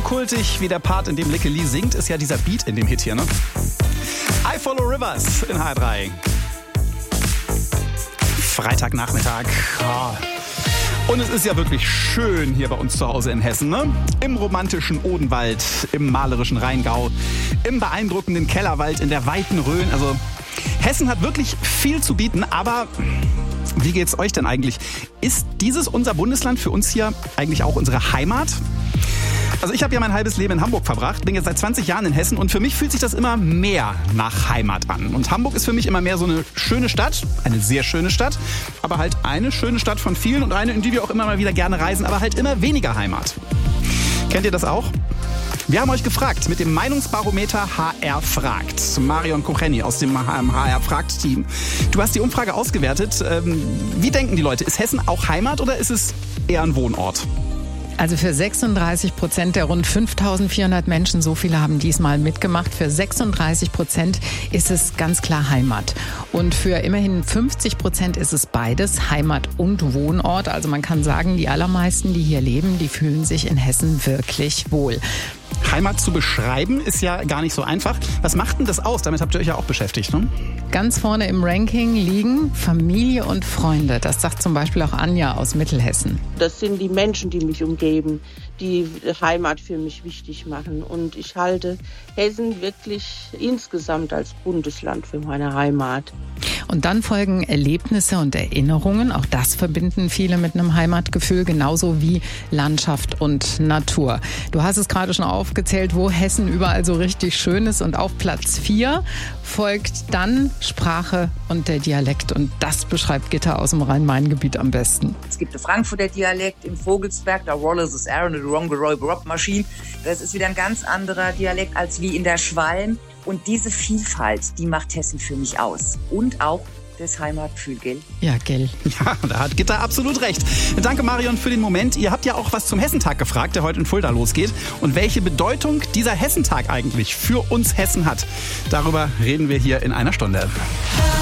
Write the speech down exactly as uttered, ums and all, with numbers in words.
kultig wie der Part, in dem Lykke Li singt, ist ja dieser Beat in dem Hit hier, ne? I Follow Rivers in H drei. Freitagnachmittag. Oh. Und es ist ja wirklich schön hier bei uns zu Hause in Hessen, ne? Im romantischen Odenwald, im malerischen Rheingau, im beeindruckenden Kellerwald, in der weiten Rhön. Also Hessen hat wirklich viel zu bieten, aber wie geht's euch denn eigentlich? Ist dieses unser Bundesland für uns hier eigentlich auch unsere Heimat? Also ich habe ja mein halbes Leben in Hamburg verbracht, bin jetzt seit zwanzig Jahren in Hessen und für mich fühlt sich das immer mehr nach Heimat an. Und Hamburg ist für mich immer mehr so eine schöne Stadt, eine sehr schöne Stadt, aber halt eine schöne Stadt von vielen und eine, in die wir auch immer mal wieder gerne reisen, aber halt immer weniger Heimat. Kennt ihr das auch? Wir haben euch gefragt mit dem Meinungsbarometer H R fragt. Marion Kocheni aus dem H R fragt Team. Du hast die Umfrage ausgewertet. Wie denken die Leute? Ist Hessen auch Heimat oder ist es eher ein Wohnort? Also für sechsunddreißig Prozent der rund fünftausendvierhundert Menschen, so viele haben diesmal mitgemacht, für sechsunddreißig Prozent ist es ganz klar Heimat. Und für immerhin fünfzig Prozent ist es beides, Heimat und Wohnort. Also man kann sagen, die allermeisten, die hier leben, die fühlen sich in Hessen wirklich wohl. Heimat zu beschreiben ist ja gar nicht so einfach. Was macht denn das aus? Damit habt ihr euch ja auch beschäftigt, ne? Ganz vorne im Ranking liegen Familie und Freunde. Das sagt zum Beispiel auch Anja aus Mittelhessen. Das sind die Menschen, die mich umgeben, die Heimat für mich wichtig machen. Und ich halte Hessen wirklich insgesamt als Bundesland für meine Heimat. Und dann folgen Erlebnisse und Erinnerungen. Auch das verbinden viele mit einem Heimatgefühl, genauso wie Landschaft und Natur. Du hast es gerade schon aufgezählt, wo Hessen überall so richtig schön ist. Und auf Platz vier folgt dann Sprache und der Dialekt. Und das beschreibt Gitta aus dem Rhein-Main-Gebiet am besten. Es gibt den Frankfurter Dialekt im Vogelsberg, da Wallace is Aaron, the Wrong Roy Rob Machine. Das ist wieder ein ganz anderer Dialekt als wie in der Schwalm. Und diese Vielfalt, die macht Hessen für mich aus. Und auch das Heimatgefühl, gell? Ja, gell. Ja, da hat Gitta absolut recht. Danke, Marion, für den Moment. Ihr habt ja auch was zum Hessentag gefragt, der heute in Fulda losgeht. Und welche Bedeutung dieser Hessentag eigentlich für uns Hessen hat. Darüber reden wir hier in einer Stunde.